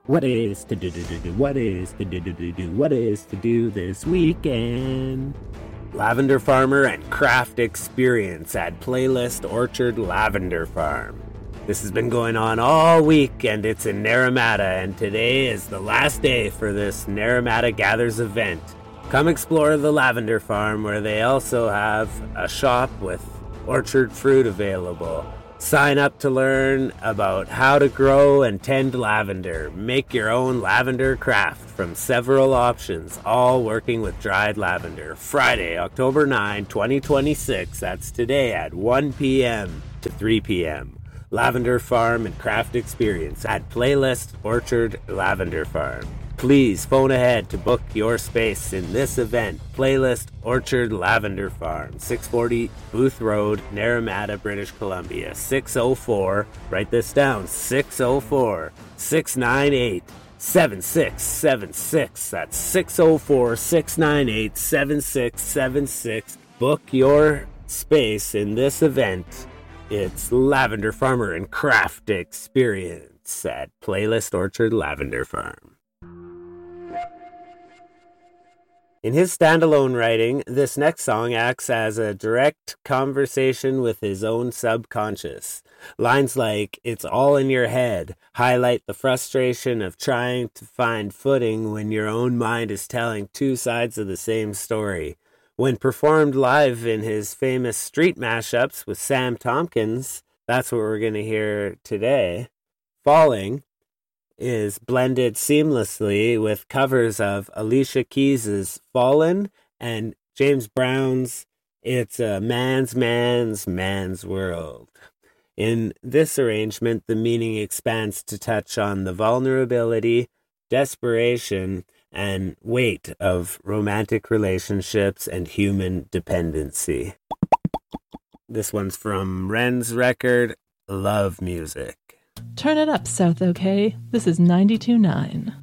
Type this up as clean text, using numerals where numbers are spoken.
What is to do? What is to do? What is to do this weekend? Lavender Farmer and Craft Experience at Playlist Orchard Lavender Farm. This has been going on all week, and it's in Naramata, and today is the last day for this Naramata Gathers event. Come explore the Lavender Farm, where they also have a shop with orchard fruit available. Sign up to learn about how to grow and tend lavender. Make your own lavender craft from several options, all working with dried lavender. Friday, October 9, 2026. That's today at 1 p.m. to 3 p.m. Lavender Farm and Craft Experience at Playlist Orchard Lavender Farm. Please phone ahead to book your space in this event. Playlist Orchard Lavender Farm, 640 Booth Road, Naramata, British Columbia. 604, write this down, 604-698-7676. That's 604-698-7676. Book your space in this event. It's Lavender Farmer and Craft Experience at Playlist Orchard Lavender Farm. In his standalone writing, this next song acts as a direct conversation with his own subconscious. Lines like, "It's all in your head," highlight the frustration of trying to find footing when your own mind is telling two sides of the same story. When performed live in his famous street mashups with Sam Tompkins, that's what we're going to hear today, Falling is blended seamlessly with covers of Alicia Keys' Fallen and James Brown's It's a Man's World. In this arrangement, the meaning expands to touch on the vulnerability, desperation, and weight of romantic relationships and human dependency. This one's from Ren's record, Love Music. Turn it up, South OK. This is 92.9.